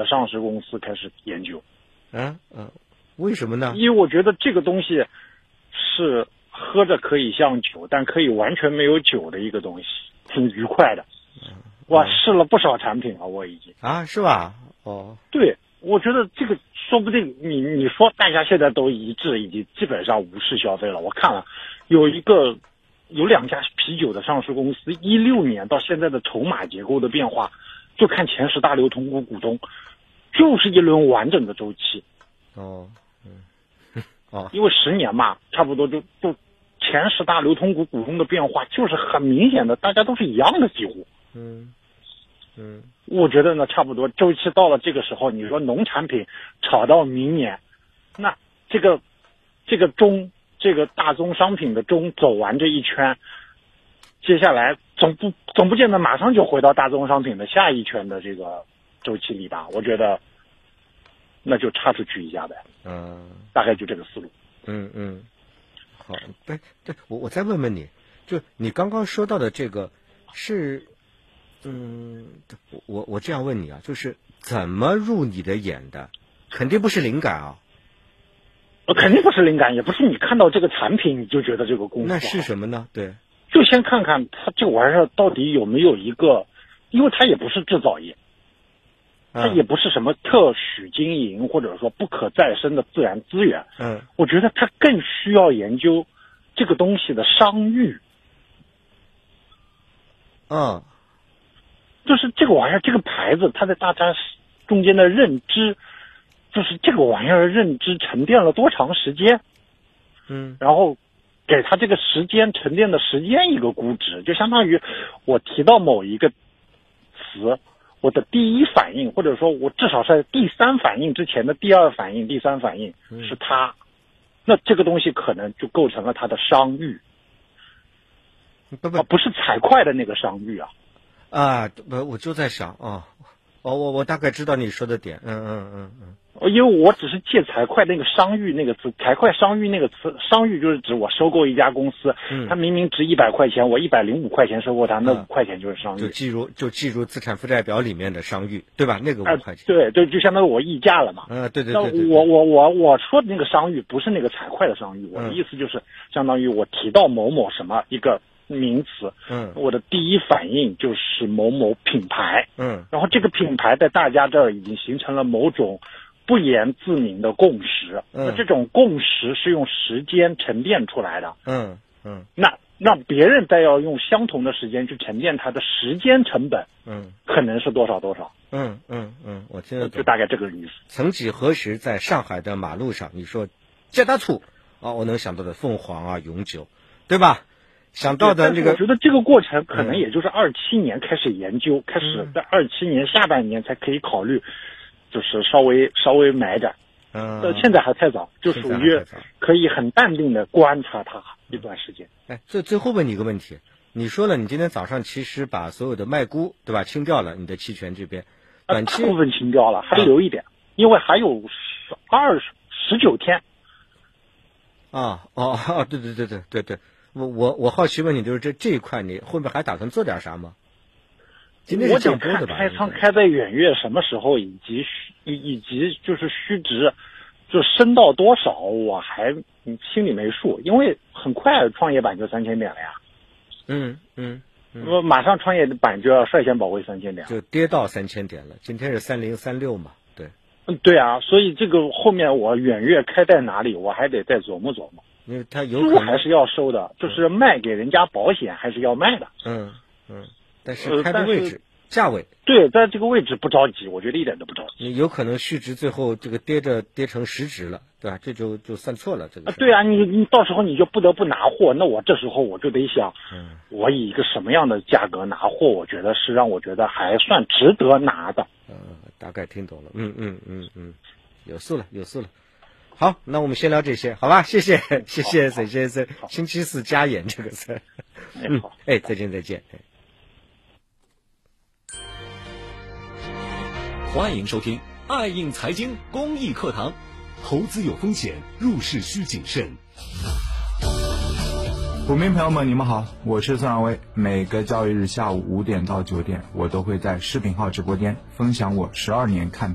上市公司开始研究。 为什么呢？ 因为我觉得这个东西是喝着可以像酒，但可以完全没有酒的一个东西，挺愉快的。我试了不少产品了，我已经是吧？ 对，我觉得这个说不定你说大家现在都一致，已经基本上无视消费了。我看了有2家啤酒的上市公司，16年到现在的筹码结构的变化，就看前10大流通股东，就是一轮完整的周期。因为10年嘛，差不多就前10大流通股东的变化就是很明显的，大家都是一样的几乎。我觉得呢，差不多周期到了这个时候，你说农产品炒到明年，那这个大宗商品的中走完这一圈，接下来总不见得马上就回到大宗商品的下一圈的这个周期里吧？我觉得那就插出去一下呗。大概就这个思路。 好，对，我再问问你，就你刚刚说到的这个是，我这样问你啊，就是怎么入你的眼的？肯定不是灵感啊。 肯定不是灵感，也不是你看到这个产品你就觉得这个公司好。 那是什么呢？对， 就先看看它这个玩意儿到底有没有一个，因为它也不是制造业，它也不是什么特许经营或者说不可再生的自然资源。我觉得它更需要研究这个东西的商誉。就是这个玩意儿，这个牌子它在大家中间的认知，就是这个玩意儿认知沉淀了多长时间，然后给它这个时间沉淀的时间一个估值，就相当于我提到某一个词，我的第一反应，或者说我至少是第3反应之前的第2反应、第3反应是它，那这个东西可能就构成了它的商誉，不是财会的那个商誉啊。 我就在想我大概知道你说的点。 因为我只是借财会那个商誉那个词，财会商誉那个词，商誉就是指我收购一家公司，它明明值100块钱，我105块钱收购它，那5块钱就是商誉。 就记入资产负债表里面的商誉，对吧？那个5块钱。 对，就相当于我溢价了嘛。 对。 那我说的那个商誉不是那个财会的商誉，我的意思就是相当于我提到某某什么一个名词，我的第一反应就是某某品牌，然后这个品牌在大家这儿已经形成了某种不言自明的共识，那这种共识是用时间沉淀出来的，那让别人再要用相同的时间去沉淀它的时间成本，可能是多少， 我听得懂， 就大概这个意思。 曾几何时，在上海的马路上，你说加大醋我能想到的凤凰永久，对吧？想到的那个， 我觉得这个过程可能也就是27年开始研究，开始在27年下半年才可以考虑，就是稍微买点，现在还太早，就属于可以很淡定的观察它一段时间。 最后问你一个问题，你说了你今天早上其实把所有的卖估，对吧，清掉了，你的期权这边大部分清掉了，还留一点，因为还有19天。 对。我好奇问你，就是这一块你会不会还打算做点啥吗？今天是降波的吧？ 开仓开在远月什么时候，以及就是虚值就升到多少，我还心里没数，因为很快创业板就3000点了呀。马上创业板就要率先保卫3000点， 就跌到3000点了。今天是3036嘛？对。 对啊，所以这个后面我远月开在哪里，我还得再琢磨琢磨。 因为它有可能还是要收的，就是卖给人家保险还是要卖的。 但是开的位置价位， 对，在这个位置不着急，我觉得一点都不着急。 你有可能续值最后这个跌成实值了，对吧？这就算错了这个。 对啊，你到时候你就不得不拿货，那我这时候我就得想，我以一个什么样的价格拿货，我觉得是让我觉得还算值得拿的。 大概听懂了。有数了。好，那我们先聊这些，好吧？谢谢沈先生，星期四加演这个事儿。再见。 欢迎收听爱映财经公益课堂，投资有风险，入市需谨慎。 股民朋友们，你们好，我是孙亚威。每个交易日下午5点到9点，我都会在视频号直播间分享我12年看